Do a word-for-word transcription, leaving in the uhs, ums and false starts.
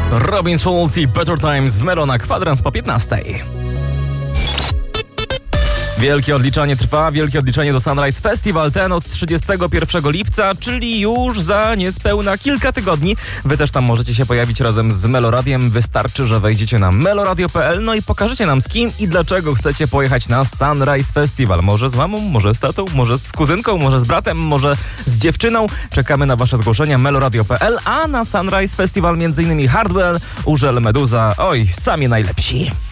Robin Schulz i Better Times w Melo na kwadrans po piętnastej. Wielkie odliczanie trwa, wielkie odliczanie do Sunrise Festival, ten od trzydziestego pierwszego lipca, czyli już za niespełna kilka tygodni. Wy też tam możecie się pojawić razem z Meloradiem. Wystarczy, że wejdziecie na meloradio kropka p l, no i pokażecie nam z kim i dlaczego chcecie pojechać na Sunrise Festival. Może z mamą, może z tatą, może z kuzynką, może z bratem, może z dziewczyną. Czekamy na wasze zgłoszenia meloradio kropka p l, a na Sunrise Festival między innymi Hardwell, Urzel, Meduza, oj, sami najlepsi.